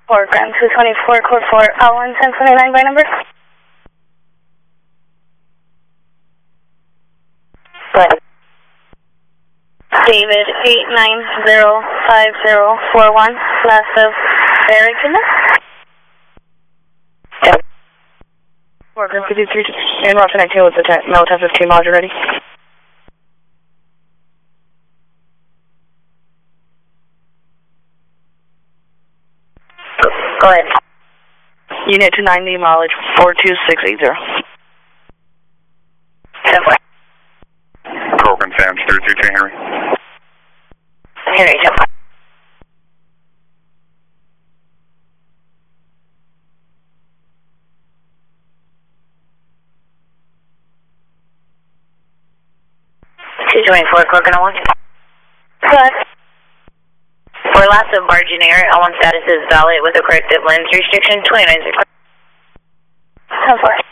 4 Grand 224, code 4, L1 1029 by number. Go ahead. David 8905041, last of Barrington. 4 Grand 53, and Roger 19 with the Mel 1015 module ready. Go ahead. Unit 290, mileage 42680. 10-4. Program Sam's 32 Henry. Henry, 10-4. .224, Corcoran L1. Good. For last of margin air, L1 status is valid with a corrected lens restriction, 29 10-4.